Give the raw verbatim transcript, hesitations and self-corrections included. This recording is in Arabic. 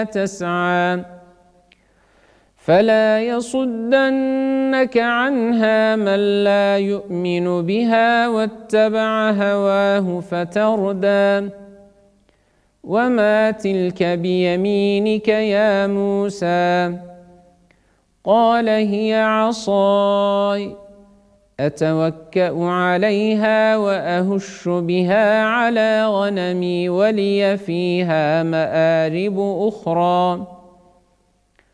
تسعى فلا يصدنك عنها من لا يؤمن بها واتبع هواه فتردى وما تلك بيمينك يا موسى قال هي عصاي أتوكأ عليها وأهش بها على غنمي ولي فيها مآرب أخرى